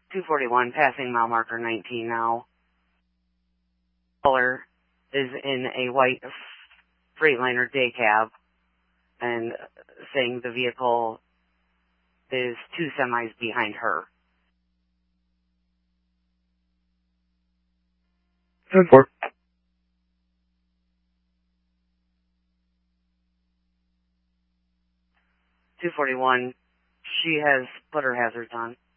241, passing mile marker 19 now. Caller is in a white Freightliner day cab and saying the vehicle is 2 semis behind her. 10-4. 241, she has put her hazards on.